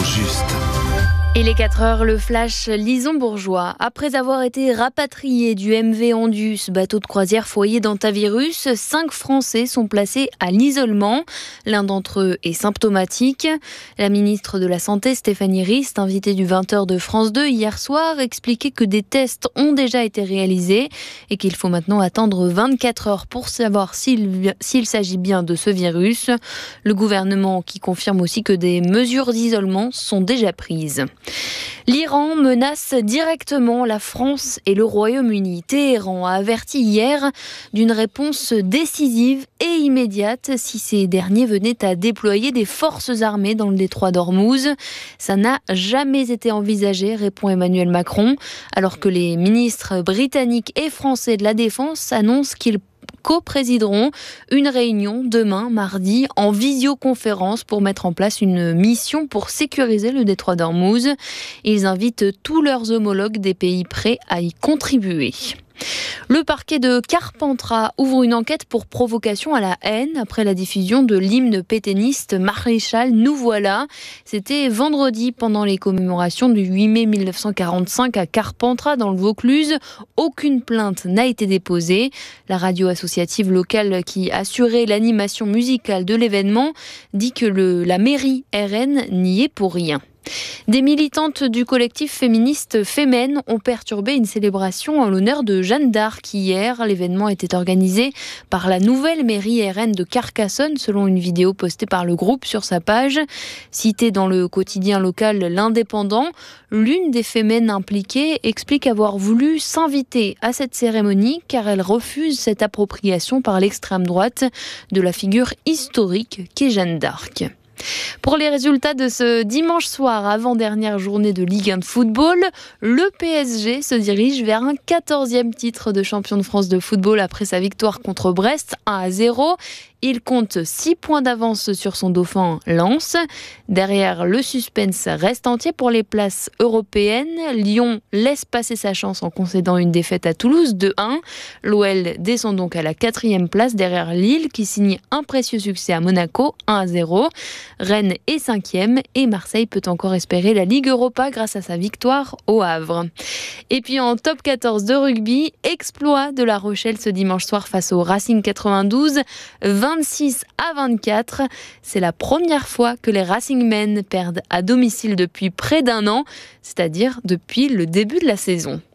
juste. Et les 4 heures, le flash Lison Bourgeois. Après avoir été rapatriés du MV Andus, bateau de croisière foyer d'antavirus, 5 Français sont placés à l'isolement. L'un d'entre eux est symptomatique. La ministre de la Santé, Stéphanie Rist, invitée du 20h de France 2 hier soir, expliquait que des tests ont déjà été réalisés et qu'il faut maintenant attendre 24 heures pour savoir s'il s'agit bien de ce virus. Le gouvernement qui confirme aussi que des mesures d'isolement sont déjà prises. L'Iran menace directement la France et le Royaume-Uni. Téhéran a averti hier d'une réponse décisive et immédiate si ces derniers venaient à déployer des forces armées dans le détroit d'Ormuz. Ça n'a jamais été envisagé, répond Emmanuel Macron, alors que les ministres britanniques et français de la Défense annoncent qu'ils co-présideront une réunion demain, mardi, en visioconférence pour mettre en place une mission pour sécuriser le détroit d'Ormuz. Ils invitent tous leurs homologues des pays prêts à y contribuer. Le parquet de Carpentras ouvre une enquête pour provocation à la haine après la diffusion de l'hymne pétainiste Maréchal nous voilà. C'était vendredi pendant les commémorations du 8 mai 1945 à Carpentras dans le Vaucluse. Aucune plainte n'a été déposée. La radio associative locale qui assurait l'animation musicale de l'événement dit que la mairie RN n'y est pour rien. Des militantes du collectif féministe Femen ont perturbé une célébration en l'honneur de Jeanne d'Arc hier. L'événement était organisé par la nouvelle mairie RN de Carcassonne, selon une vidéo postée par le groupe sur sa page. Citée dans le quotidien local L'Indépendant, l'une des Femen impliquées explique avoir voulu s'inviter à cette cérémonie car elle refuse cette appropriation par l'extrême droite de la figure historique qu'est Jeanne d'Arc. Pour les résultats de ce dimanche soir, avant-dernière journée de Ligue 1 de football, le PSG se dirige vers un 14e titre de champion de France de football après sa victoire contre Brest 1-0. Il compte 6 points d'avance sur son dauphin Lens. Derrière, le suspense reste entier pour les places européennes. Lyon laisse passer sa chance en concédant une défaite à Toulouse 2-1. L'OL descend donc à la 4e place derrière Lille qui signe un précieux succès à Monaco 1-0. Rennes est 5e et Marseille peut encore espérer la Ligue Europa grâce à sa victoire au Havre. Et puis en top 14 de rugby, exploit de La Rochelle ce dimanche soir face au Racing 92, 26-24. C'est la première fois que les Racingmen perdent à domicile depuis près d'un an, c'est-à-dire depuis le début de la saison.